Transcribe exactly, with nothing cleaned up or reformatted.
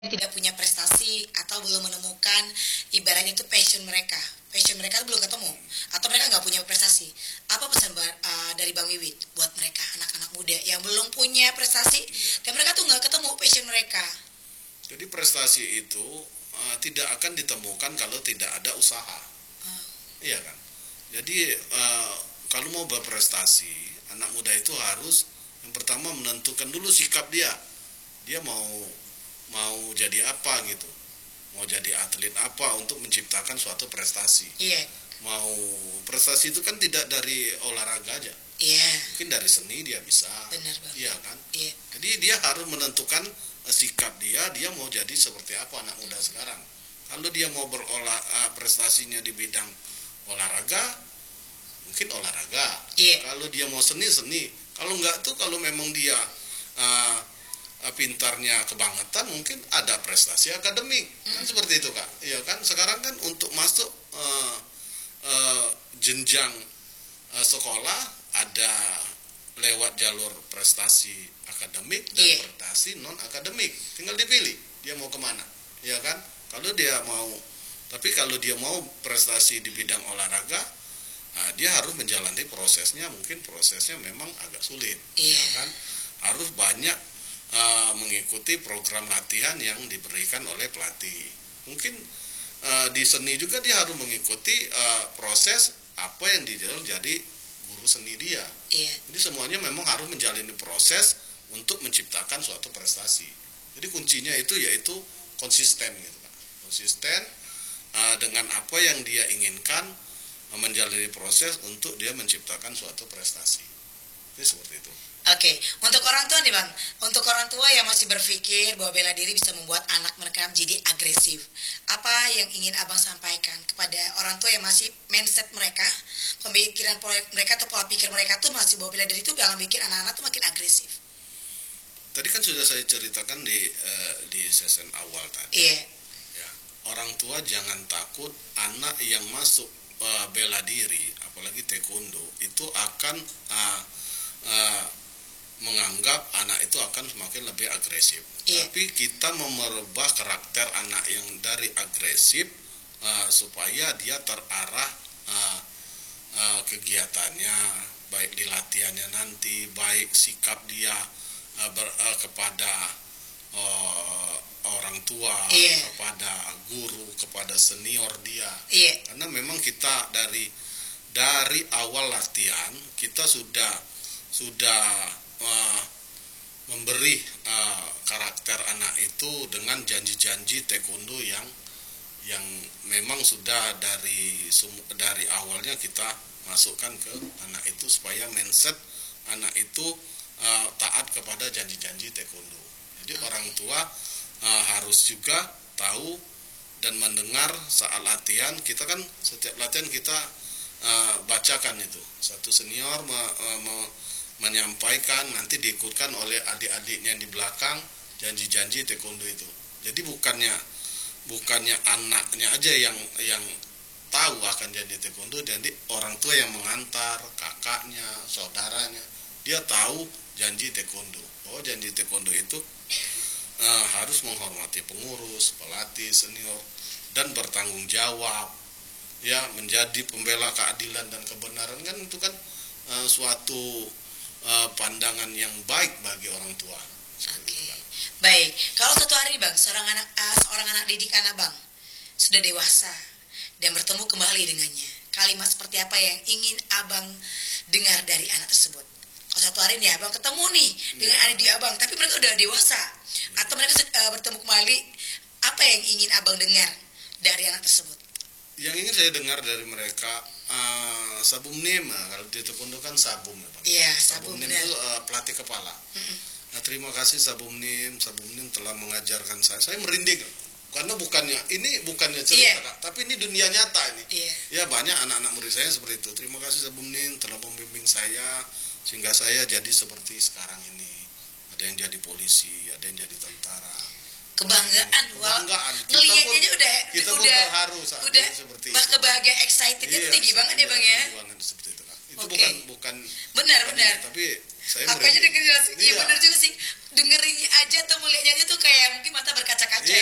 tidak punya prestasi atau belum menemukan ibaratnya itu passion mereka. Passion mereka belum ketemu atau mereka nggak punya prestasi. Apa pesan uh, dari Bang Wiwit buat mereka anak-anak muda yang belum punya prestasi dan mereka tuh nggak ketemu passion mereka? Jadi prestasi itu uh, tidak akan ditemukan kalau tidak ada usaha, hmm. Iya kan? Jadi uh, kalau mau berprestasi, anak muda itu harus yang pertama menentukan dulu sikap dia, dia mau mau jadi apa gitu. Mau jadi atlet apa untuk menciptakan suatu prestasi. Iya. Mau prestasi itu kan tidak dari olahraga aja. Iya. Mungkin dari seni dia bisa. Benar banget. Iya kan? Iya. Jadi dia harus menentukan uh, sikap dia, dia mau jadi seperti apa anak muda hmm. sekarang. Kalau dia mau berolah uh, prestasinya di bidang olahraga, mungkin olahraga. Iya. Kalau dia mau seni, seni. Kalau enggak tuh kalau memang dia uh, pintarnya kebangetan mungkin ada prestasi akademik kan seperti itu Kak. Iya kan sekarang kan untuk masuk uh, uh, jenjang uh, sekolah ada lewat jalur prestasi akademik dan yeah. prestasi non akademik, tinggal dipilih dia mau kemana, ya kan. Kalau dia mau, tapi kalau dia mau prestasi di bidang olahraga, nah, dia harus menjalani prosesnya, mungkin prosesnya memang agak sulit, yeah. ya kan. Harus banyak Uh, mengikuti program latihan yang diberikan oleh pelatih. Mungkin uh, di seni juga dia harus mengikuti uh, proses apa yang dia jadi guru seni dia. Iya. Jadi semuanya memang harus menjalani proses untuk menciptakan suatu prestasi. Jadi kuncinya itu yaitu konsisten gitu Pak. Konsisten uh, dengan apa yang dia inginkan, uh, menjalani proses untuk dia menciptakan suatu prestasi. Jadi seperti itu. Oke, okay. Untuk orang tua nih Bang, untuk orang tua yang masih berpikir bahwa bela diri bisa membuat anak mereka menjadi agresif, apa yang ingin Abang sampaikan kepada orang tua yang masih mindset mereka, pemikiran mereka atau pola pikir mereka tuh masih bahwa bela diri itu dalam bikin anak-anak tuh makin agresif? Tadi kan sudah saya ceritakan di uh, di sesi awal tadi. Iya. Yeah. Ya, orang tua jangan takut anak yang masuk uh, bela diri, apalagi taekwondo itu akan uh, uh, menganggap anak itu akan semakin lebih agresif. Yeah. Tapi kita merubah karakter anak yang dari agresif uh, supaya dia terarah uh, uh, kegiatannya, baik di latihannya nanti, baik sikap dia uh, ber, uh, kepada uh, orang tua, yeah. kepada guru, kepada senior dia. Yeah. Karena memang kita dari dari awal latihan kita sudah sudah Uh, memberi uh, karakter anak itu dengan janji-janji taekwondo yang yang memang sudah dari dari awalnya kita masukkan ke anak itu supaya mindset anak itu uh, taat kepada janji-janji taekwondo. Jadi orang tua uh, harus juga tahu dan mendengar saat latihan. Kita kan setiap latihan kita uh, bacakan itu satu senior me, uh, me, menyampaikan, nanti diikutkan oleh adik-adiknya di belakang janji-janji taekwondo itu. Jadi bukannya bukannya anaknya aja yang yang tahu akan janji taekwondo, jadi orang tua yang mengantar, kakaknya, saudaranya, dia tahu janji taekwondo. Oh, janji taekwondo itu uh, harus menghormati pengurus, pelatih, senior, dan bertanggung jawab, ya, menjadi pembela keadilan dan kebenaran. Kan itu kan uh, suatu Uh, pandangan yang baik bagi orang tua. Oke, okay. Baik. Kalau suatu hari Bang, seorang anak, uh, seorang anak didik anak Bang sudah dewasa dan bertemu kembali dengannya, kalimat seperti apa yang ingin Abang dengar dari anak tersebut? Kalau suatu hari nih Abang ketemu nih dengan yeah. adik di Abang, tapi mereka udah dewasa, yeah. atau mereka uh, bertemu kembali, apa yang ingin Abang dengar dari anak tersebut? Yang ingin saya dengar dari mereka, uh, sabum nim, kalau di taekwondo kan sabum ya Pak. Iya, sabum, sabum nim itu uh, pelatih kepala. Mm-mm. Nah, terima kasih sabum nim, sabum nim telah mengajarkan saya. Saya merinding karena bukannya ini bukannya cerita, yeah. Kak, tapi ini dunia nyata ini. Yeah. Ya banyak anak-anak murid saya seperti itu. Terima kasih sabum nim telah membimbing saya sehingga saya jadi seperti sekarang ini. Ada yang jadi polisi, ada yang jadi tentara. Kebanggaan, kebanggaan. Ngelihatnya aja udah kita udah pun terharu saat udah seperti bah kebahagiaan excitednya iya, tuh tinggi banget ya Bang ya. Seperti itu Kak. Itu okay. bukan bukan benar bukan benar. Ya, tapi saya makanya dengerin iya, iya benar juga sih. Dengerinnya aja atau melihatnya aja tuh kayak mungkin mata berkaca-kaca. Iya.